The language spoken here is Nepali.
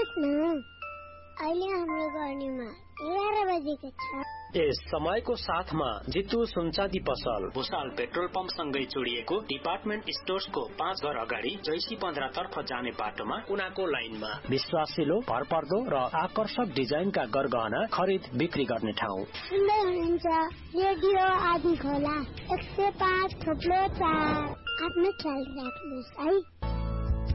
सुन्नुहोस् न, अहिले हाम्रो गर्नेमा 11 बजेको छ। यस समयको साथमा जितु सुनचाँदी पसल भुसाल पेट्रोल पम्प सँगै जोडिएको डिपार्टमेन्ट स्टोर्सको 5 घर अगाडि जैसी 15 तर्फ जाने बाटोमा कुनाको लाइनमा विश्वासिलो, भरपर्दो र आकर्षक डिजाइनका गरगहना खरिद बिक्री गर्ने ठाउँ। सुन्दै हुनुहुन्छ रेडियो आदि खोला 105.4। आफ्नो ख्याल राख्नुहोस् है।